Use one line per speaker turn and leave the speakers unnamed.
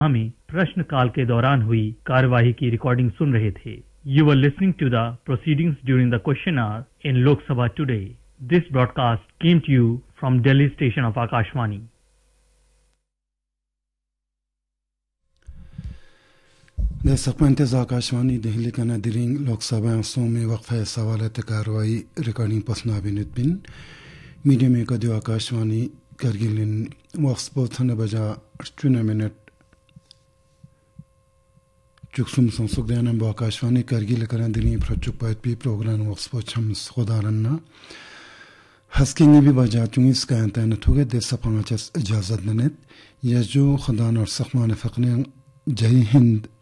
में प्रश्नकाल के दौरान हुई कार्यवाही की रिकॉर्डिंग सुन रहे थे। You were listening to the proceedings during the question hour in Lok Sabha today. This broadcast came to you from Delhi station of Akashvani.
दर्शक इंतज़ार आकाशवाणी दिल्ली का नादरीन लोकसभा असों में वक्फा सवालत कार्रवाई रिकॉर्डिंग पसना बिन मीडिया में कदियो आकाशवाणी करगिलिन वक्सपोथ ने बजा 2 मिनट चुकसुम संसुक देना बो आकाशवाणी करगिल करना दिल्ली प्रचुक पायत भी प्रोग्राम वक्सपोथ हम खुदारन्ना हस्किंग भी बजा चुंगी इसका अंतन ठुगे देश सफांगा इजाजत ननेत यजो खुदान और सखमान फकने जय हिंद